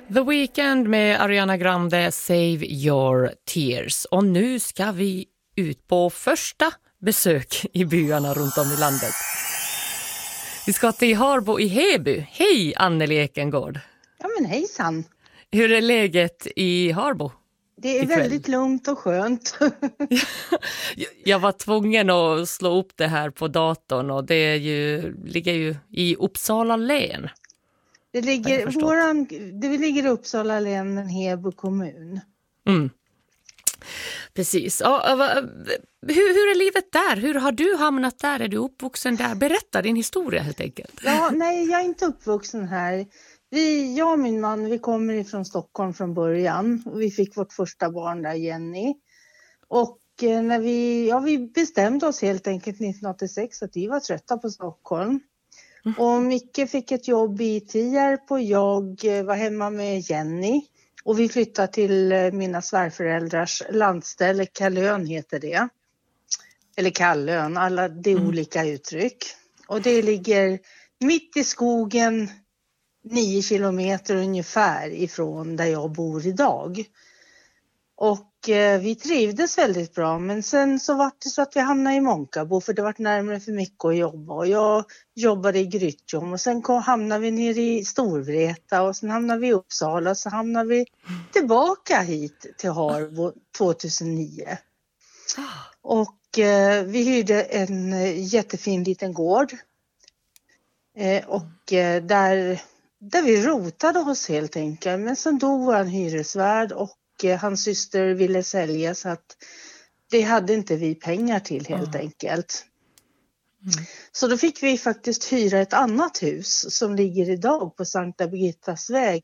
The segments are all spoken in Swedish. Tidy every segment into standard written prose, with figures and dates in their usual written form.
The Weeknd med Ariana Grande, Save Your Tears. Och nu ska vi ut på första besök i byarna runt om i landet. Vi ska till Harbo i Heby. Hej Anneli Ekengård. Ja men hejsan. Hur är läget i Harbo? Det är väldigt lugnt och skönt. Jag var tvungen att slå upp det här på datorn och det ligger ju i Uppsala län. Det ligger i Uppsala län, men Heby kommun. Mm. Precis. Hur är livet där? Hur har du hamnat där? Är du uppvuxen där? Berätta din historia helt enkelt. Ja, nej, jag är inte uppvuxen här. Jag och min man, vi kommer ifrån Stockholm från början. Vi fick vårt första barn där, Jenny. Och när vi bestämde oss helt enkelt 1986 att vi var trötta på Stockholm. Och Micke fick ett jobb i Tierp och jag var hemma med Jenny. Och vi flyttade till mina svärföräldrars landställe, Kallön heter det. Eller Kallön, det är olika uttryck. Och det ligger mitt i skogen 9 kilometer ungefär ifrån där jag bor idag. Och vi trivdes väldigt bra, men sen så var det så att vi hamnade i Månkabo för det var närmare för mycket att jobba. Och jag jobbade i Grytjom och sen hamnade vi nere i Storvreta och sen hamnade vi i Uppsala och så hamnade vi tillbaka hit till Harbo 2009. Och vi hyrde en jättefin liten gård och där vi rotade oss helt enkelt. Men sen dog vår hyresvärd och hans syster ville sälja så att det hade inte vi pengar till helt enkelt. Så då fick vi faktiskt hyra ett annat hus som ligger idag på Sankta Birgittas väg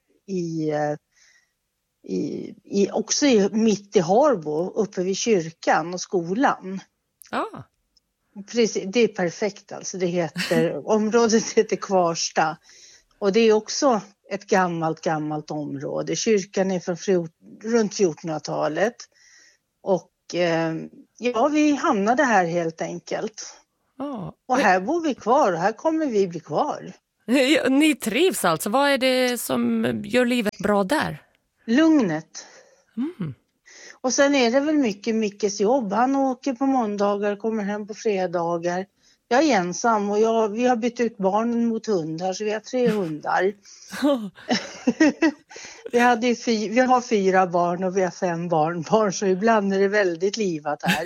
också mitt i Harbo uppe vid kyrkan och skolan. Precis, det är perfekt alltså. Området heter Kvarsta och det är också ett gammalt område. Kyrkan är från runt 1400-talet. Och vi hamnade här helt enkelt. Och här bor vi kvar och här kommer vi bli kvar. Ni trivs alltså. Vad är det som gör livet bra där? Lugnet. Och sen är det väl mycket Mickes jobb. Han åker på måndagar, kommer hem på fredagar. Jag är ensam och vi har bytt ut barnen mot hundar så vi har 3 hundar. Vi har 4 barn och vi har 5 barnbarn så ibland är det väldigt livat här.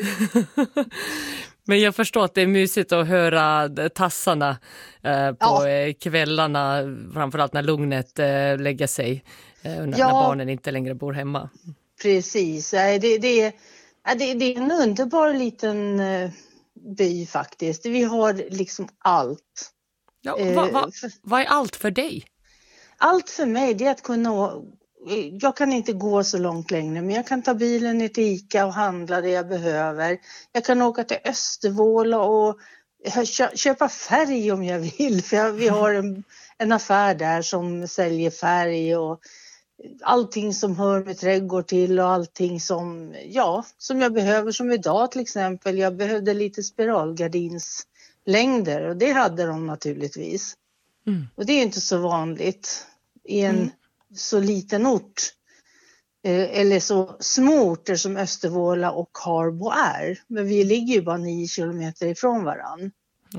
Men jag förstår att det är mysigt att höra tassarna på kvällarna, framförallt när lugnet lägger sig när barnen inte längre bor hemma. Precis, det är en underbar liten by faktiskt. Vi har liksom allt. Vad är allt för dig? Allt för mig det är att jag kan inte gå så långt längre men jag kan ta bilen ner till Ica och handla det jag behöver. Jag kan åka till Östervåla och köpa färg om jag vill för vi har en affär där som säljer färg och allting som hör med trädgård till och allting som jag behöver som idag till exempel. Jag behövde lite spiralgardinslängder och det hade de naturligtvis. Och det är inte så vanligt i en så liten ort eller så små orter som Östervåla och Harbo är. Men vi ligger ju bara 9 kilometer ifrån varann.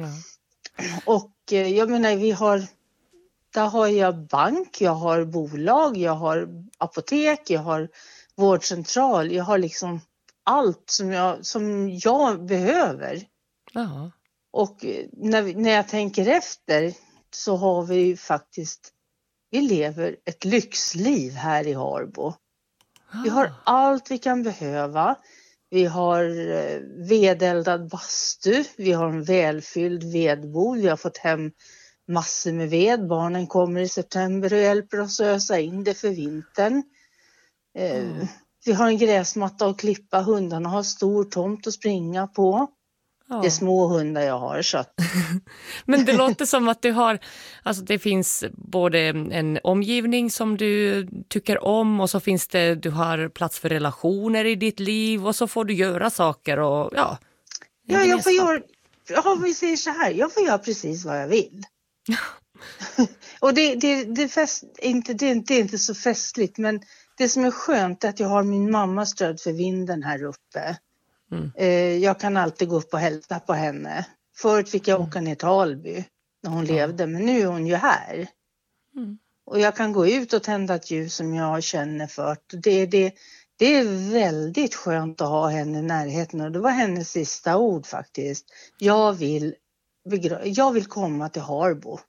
Och jag menar där har jag bank, jag har bolag, jag har apotek, jag har vårdcentral. Jag har liksom allt som jag behöver. Och när jag tänker efter så har vi faktiskt, vi lever ett lyxliv här i Harbo. Vi har allt vi kan behöva. Vi har vedeldad bastu, vi har en välfylld vedbod, vi har fått hem massor med ved. Barnen kommer i september och hjälper oss att ösa in det för vintern. Vi har en gräsmatta att klippa, hundarna har stor tomt att springa på. Det är små hundar jag har. Så. Men det låter som att du har, alltså det finns både en omgivning som du tycker om och så finns det, du har plats för relationer i ditt liv och så får du göra saker och vi säger så här, jag får göra precis vad jag vill. Och det är inte så festligt, men det som är skönt är att jag har min mammas stöd för vinden här uppe. Jag kan alltid gå upp och hälsa på henne. Förut fick jag åka ner till Alby när hon levde, men nu är hon ju här. Och jag kan gå ut och tända ett ljus som jag känner för. Det är väldigt skönt att ha henne i närheten, och det var hennes sista ord faktiskt. Jag vill komma till Harbo.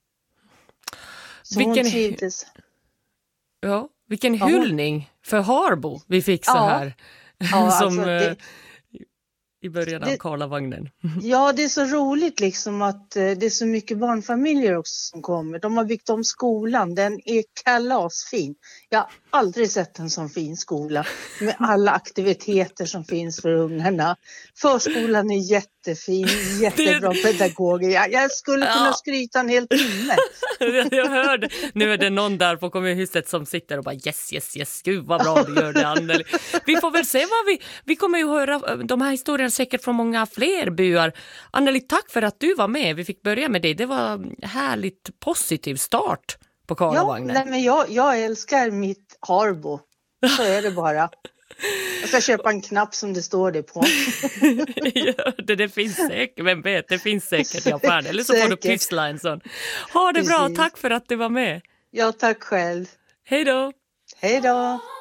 Vilken hyllning för Harbo vi fick så här. Ja, som alltså i början av Karlavagnen. Ja, det är så roligt liksom att det är så mycket barnfamiljer också som kommer. De har byggt om skolan, den är kalasfin. Jag har aldrig sett en sån fin skola med alla aktiviteter som finns för ungarna. Förskolan är jättefin, jättebra pedagoger. Jag skulle kunna skryta en hel timme. Jag hörde, nu är det någon där på kommunhuset som sitter och bara yes, gud vad bra du gör det, Anneli. Vi får väl se vad vi kommer ju höra de här historierna säkert från många fler byar. Anneli, tack för att du var med. Vi fick börja med dig. Det var en härligt positiv start på Karlavagnen. Ja, men jag älskar mitt Harbo. Så är det bara. Jag ska köpa en knapp som det står det på. Det finns säkert, vem vet, det finns säkert i affären. Eller så får du pyssla en sån. Ha det bra, tack för att du var med. Ja, tack själv. Hej då. Hej då.